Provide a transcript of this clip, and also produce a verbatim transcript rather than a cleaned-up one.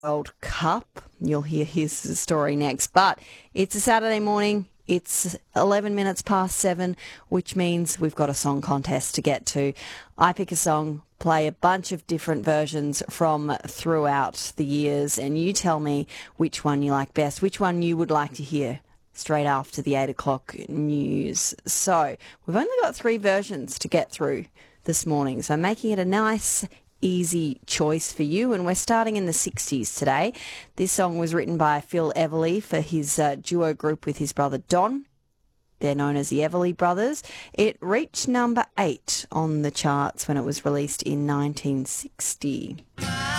World Cup. You'll hear his story next. But it's a Saturday morning. It's eleven minutes past seven, which means we've got a song contest to get to. I pick a song, play a bunch of different versions from throughout the years, and you tell me which one you like best, which one you would like to hear straight after the eight o'clock news. So we've only got three versions to get through this morning, so making it a nice easy choice for you, and we're starting in the sixties today. This song was written by Phil Everly for his uh, duo group with his brother Don. They're known as the Everly Brothers. It reached number eight on the charts when it was released in nineteen sixty.